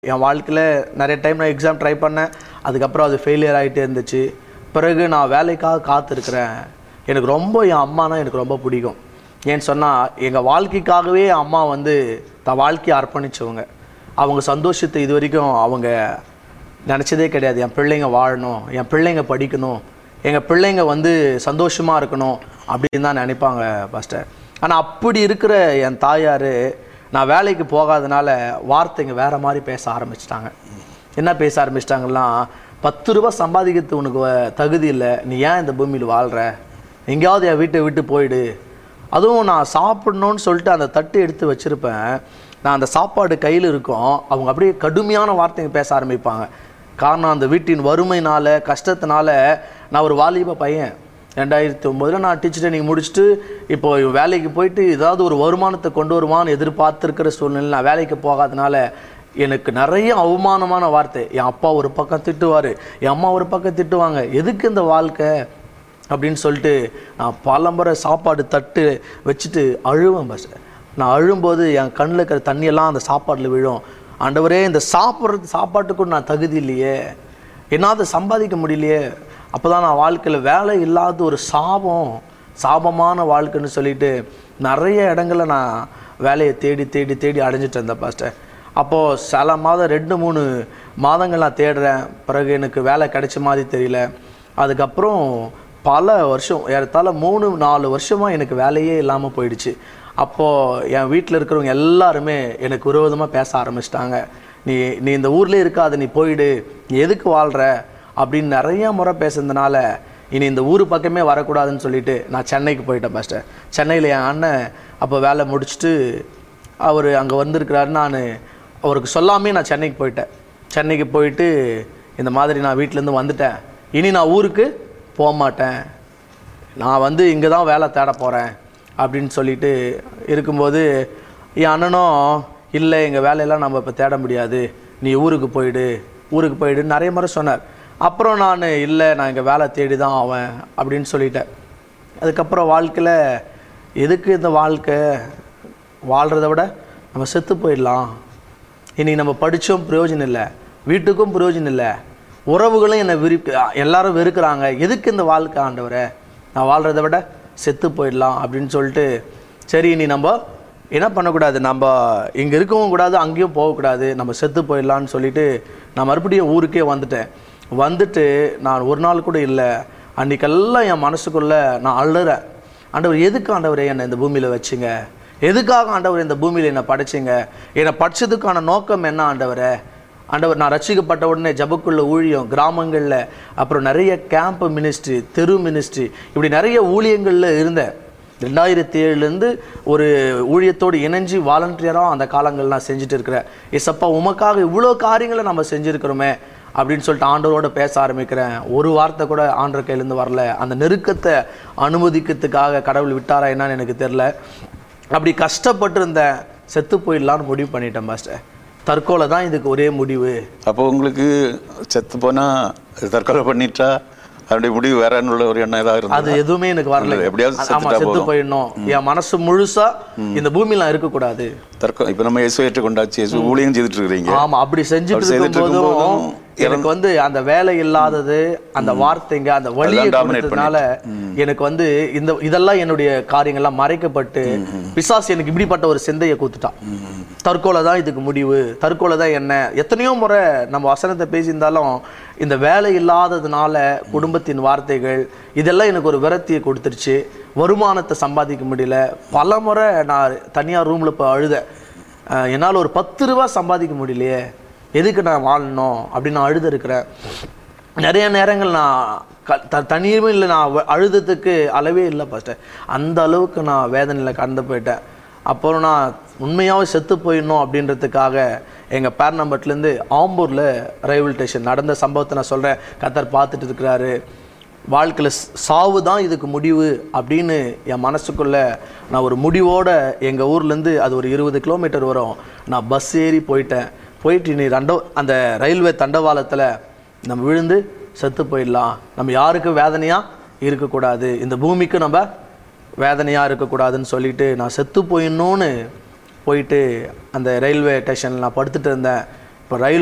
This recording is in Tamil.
என் வாழ்க்கையில் நிறைய டைம் நான் எக்ஸாம் ட்ரை பண்ணேன். அதுக்கப்புறம் அது ஃபெயிலியர் ஆகிட்டே இருந்துச்சு. பிறகு நான் வேலைக்காக காத்திருக்கிறேன். எனக்கு ரொம்ப என் அம்மானா எனக்கு ரொம்ப பிடிக்கும். ஏன்னு சொன்னால் எங்கள் வாழ்க்கைக்காகவே என் அம்மா தன் வாழ்க்கையை அர்ப்பணித்தவங்க. அவங்க சந்தோஷத்தை இது வரைக்கும் அவங்க நினச்சதே கிடையாது. என் பிள்ளைங்க வாழணும், என் பிள்ளைங்க படிக்கணும், எங்கள் பிள்ளைங்க சந்தோஷமாக இருக்கணும் அப்படின்னு தான் நினைப்பாங்க பாஸ்டர். ஆனால் அப்படி இருக்கிற என் தாயார் நான் வேலைக்கு போகாதனால வார்த்தைங்க வேறு மாதிரி பேச ஆரம்பிச்சிட்டாங்க. என்ன பேச ஆரம்பிச்சிட்டாங்கன்னா, 10 ரூபா சம்பாதிக்கிறது உனக்கு தகுதி இல்லை, நீ ஏன் இந்த பூமியில் வாழ்கிற, எங்கேயாவது என் வீட்டை விட்டு போயிடு. அதுவும் நான் சாப்பிடணுன்னு சொல்லிட்டு அந்த தட்டு எடுத்து வச்சுருப்பேன். நான் அந்த சாப்பாடு கையில் இருக்கும், அவங்க அப்படியே கடுமையான வார்த்தைங்க பேச ஆரம்பிப்பாங்க. காரணம் அந்த வீட்டின் வறுமையினால் கஷ்டத்தினால. நான் ஒரு வாலிப பையன். 2009 நான் டீச்சர் ட்ரைனிங் முடிச்சுட்டு இப்போ வேலைக்கு போயிட்டு ஏதாவது ஒரு வருமானத்தை கொண்டு வருவான்னு எதிர்பார்த்துருக்கிற சூழ்நிலை. நான் வேலைக்கு போகாதனால எனக்கு நிறைய அவமானமான வார்த்தை. என் அப்பா ஒரு பக்கம் திட்டுவார், என் அம்மா ஒரு பக்கம் திட்டுவாங்க. எதுக்கு இந்த வாழ்க்கை அப்படின்னு சொல்லிட்டு நான் பலமுறை சாப்பாடு தட்டு வச்சுட்டு அழுவேன். பஸ் நான் அழும்போது என் கண்ணில் இருக்கிற தண்ணியெல்லாம் அந்த சாப்பாட்டில் விழும். ஆண்டவரே, இந்த சாப்பாட்டுக்கும் நான் தகுதி இல்லையே, என்னால் சம்பாதிக்க முடியலையே. அப்போ தான் நான் வாழ்க்கையில் வேலை இல்லாத ஒரு சாபமான வாழ்க்கைன்னு சொல்லிட்டு நிறைய இடங்களில் நான் வேலையை தேடி தேடி தேடி அடைஞ்சிட்டு இருந்தேன் பாஸ்டர். அப்போது சில மாதம் 2-3 மாதங்கள் நான் தேடுறேன். பிறகு எனக்கு வேலை கிடைச்ச மாதிரி தெரியல. அதுக்கப்புறம் பல வருஷம், ஏறத்தாழ 3-4 வருஷமாக எனக்கு வேலையே இல்லாமல் போயிடுச்சு. அப்போது என் வீட்டில் இருக்கிறவங்க எல்லாருமே எனக்கு விரோதமாக பேச ஆரம்பிச்சிட்டாங்க. நீ இந்த ஊர்லேயே இருக்காது, நீ போயிடு, நீ எதுக்கு வாழ்கிற அப்படின்னு நிறைய முறை பேசுனதுனால இனி இந்த ஊர் பக்கமே வரக்கூடாதுன்னு சொல்லிட்டு நான் சென்னைக்கு போயிட்டேன் பாஸ்டர். சென்னையில் என் அண்ணன் அப்போ வேலை முடிச்சுட்டு அவர் அங்கே வந்திருக்கிறாரு. நான் அவருக்கு சொல்லாமே நான் சென்னைக்கு போயிட்டேன். சென்னைக்கு போயிட்டு இந்த மாதிரி நான் வீட்டிலேருந்து வந்துட்டேன், இனி நான் ஊருக்கு போக மாட்டேன், நான் இங்கே தான் வேலை தேட போகிறேன் அப்படின்னு சொல்லிட்டு இருக்கும்போது என் அண்ணனும் இல்லை, எங்கள் வேலையெல்லாம் நம்ம இப்போ தேட முடியாது, நீ ஊருக்கு போயிடுன்னு நிறைய முறை சொன்னார். அப்புறம் நான் இல்லை, நான் இங்கே வேலை தேடி தான் ஆவேன் அப்படின்னு சொல்லிட்டேன். அதுக்கப்புறம் வாழ்க்கையில் எதுக்கு இந்த வாழ்க்கை, வாழ்கிறத விட நம்ம செத்து போயிடலாம், இனி நம்ம படித்தோம் பிரயோஜனம் இல்லை, வீட்டுக்கும் பிரயோஜனம் இல்லை, உறவுகளும் என்னை எல்லாரும் வெறுக்கிறாங்க, எதுக்கு இந்த வாழ்க்கை ஆண்டவரே, நான் வாழ்கிறத விட செத்து போயிடலாம் அப்படின்னு சொல்லிட்டு சரி இனி நம்ம என்ன பண்ணக்கூடாது, நம்ம இங்கே இருக்கவும் கூடாது, அங்கேயும் போகக்கூடாது, நம்ம செத்து போயிடலான்னு சொல்லிட்டு நான் மறுபடியும் ஊருக்கே வந்துட்டு நான் ஒரு நாள் கூட இல்லை, அன்றைக்கெல்லாம் என் மனசுக்குள்ளே நான் அழுறேன். ஆண்டவர், எதுக்கு ஆண்டவரே என்னை இந்த பூமியில் வச்சிங்க, எதுக்காக ஆண்டவர் இந்த பூமியில் என்னை படைச்சிங்க, என்னை படித்ததுக்கான நோக்கம் என்ன ஆண்டவரே. ஆண்டவர், நான் ரட்சிக்கப்பட்ட உடனே ஜபக்குள்ள ஊழியம், கிராமங்களில், அப்புறம் நிறைய கேம்ப் மினிஸ்ட்ரி, தெரு மினிஸ்ட்ரி, இப்படி நிறைய ஊழியங்களில் இருந்தேன். 2007 ஒரு ஊழியத்தோடு இணைஞ்சு வாலண்டியராக அந்த காலங்கள் நான் செஞ்சுட்டு இருக்கிறேன். ஏசப்பா, உமக்காக இவ்வளோ காரியங்களை நம்ம செஞ்சுருக்கிறோமே அப்படின்னு சொல்லிட்டு ஆண்டவரோட பேச ஆரம்பிக்கிறேன். ஒரு வார்த்தை கூட ஆண்டவர் கையிலேருந்து வரல. அந்த நெருக்கத்தை அனுமதிக்கிறதுக்காக கடவுள் விட்டாரா என்னன்னு எனக்கு தெரில. அப்படி கஷ்டப்பட்டு இருந்தேன், செத்து போயிடலான்னு முடிவு பண்ணிட்டேன் பாஸ்டர். தற்கொலை தான் இதுக்கு ஒரே முடிவு. அப்போ உங்களுக்கு செத்து போனால் தற்கொலை பண்ணிட்டா அதனுடைய முடிவு வேற ஒரு எண்ணம் ஏதாவது இருந்தது? அது எதுவுமே எனக்கு வரல. எப்படியாவது செத்து போயிடணும், என் மனசு முழுசா இந்த பூமியில இருக்கக்கூடாது. இப்ப நம்ம இயேசு ஏற்றுக்கொண்டாச்சு, இயேசு ஊழியம் செய்துட்டு இருக்கிறீங்க. ஆமா, அப்படி செஞ்சுட்டு இருக்கும்போதும் எனக்கு அந்த வேலை இல்லாதது, அந்த வார்த்தைங்க, அந்த வழியை கொடுத்ததுனால எனக்கு இதெல்லாம் என்னுடைய காரியங்கள்லாம் மறைக்கப்பட்டு பிசாசு எனக்கு இப்படிப்பட்ட ஒரு சிந்தையை கொடுத்துட்டான். தற்கொலை தான் இதுக்கு முடிவு, தற்கொலை தான் என்ன. எத்தனையோ முறை நம்ம வசனத்தை பேசியிருந்தாலும் இந்த வேலை இல்லாததுனால குடும்பத்தின் வார்த்தைகள் இதெல்லாம் எனக்கு ஒரு விரக்தியை கொடுத்துருச்சு. வருமானத்தை சம்பாதிக்க முடியல. பல முறை நான் தனியார் ரூமில் இப்போ அழுதேன், என்னால் ஒரு 10 ரூபா சம்பாதிக்க முடியலையே, எதுக்கு நான் வாழணும் அப்படின்னு நான் இருக்கிறேன். நிறைய நேரங்கள் நான் தனியுமே நான் அழுதத்துக்கு அளவே இல்லை பாஸ்டர். அந்த அளவுக்கு நான் வேதனையில் கடந்து போயிட்டேன். அப்புறம் நான் உண்மையாகவே செத்து போயிடணும் அப்படின்றதுக்காக எங்கள் பேர்னம்பட்லேருந்து ஆம்பூரில் ரயில்வே ஸ்டேஷன் நடந்த சம்பவத்தை நான் சொல்கிறேன். கர்த்தர் பார்த்துட்டு இருக்கிறாரு. வாழ்க்கையில் சாவு தான் இதுக்கு முடிவு அப்படின்னு என் மனசுக்குள்ளே நான் ஒரு முடிவோடு எங்கள் ஊர்லேருந்து அது ஒரு 20 கிலோமீட்டர் வரும். நான் பஸ் ஏறி போயிட்டு நீ அந்த ரயில்வே தண்டவாளத்தில் நம்ம விழுந்து செத்து போயிடலாம், நம்ம யாருக்கும் வேதனையாக இருக்கக்கூடாது, இந்த பூமிக்கு நம்ம வேதனையாக இருக்கக்கூடாதுன்னு சொல்லிட்டு நான் செத்து போயிடணும்னு போயிட்டு அந்த ரயில்வே ஸ்டேஷனில் நான் படுத்துட்டு இருந்தேன். இப்போ ரயில்